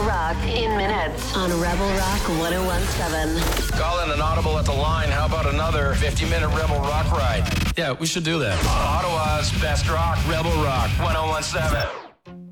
Rock in minutes on Rebel Rock 101.7. Call in an audible at the line. How about another 50-minute Rebel Rock ride? Yeah, we should do that. Ottawa's best rock, Rebel Rock 101.7.